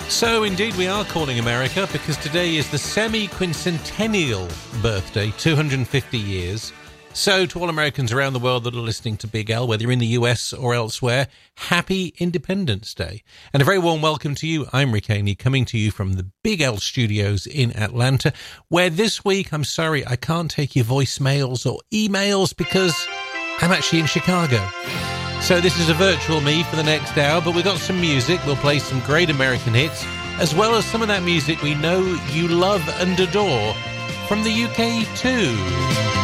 So indeed we are calling America because today is the semi-quincentennial birthday, 250 years. So to all Americans around the world that are listening to Big L, whether you're in the US or elsewhere, happy Independence Day. And a very warm welcome to you. I'm Rick Haney, coming to you from the Big L studios in Atlanta, where this week, I'm sorry, I can't take your voicemails or emails because I'm actually in Chicago. So this is a virtual me for the next hour, but we've got some music. We'll play some great American hits, as well as some of that music we know you love and adore from the UK too.